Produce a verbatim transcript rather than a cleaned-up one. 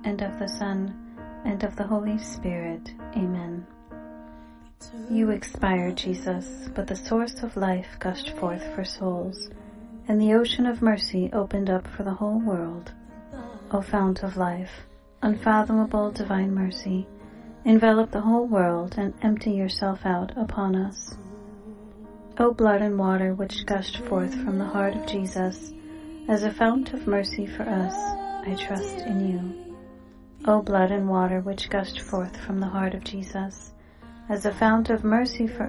and of the Son, and of the Holy Spirit. Amen. You expired, Jesus, but the source of life gushed forth for souls, and the ocean of mercy opened up for the whole world. O fount of life, unfathomable divine mercy, envelop the whole world and empty yourself out upon us. O blood and water which gushed forth from the heart of Jesus, as a fount of mercy for us, I trust in you. O blood and water which gushed forth from the heart of Jesus, as a fount of mercy for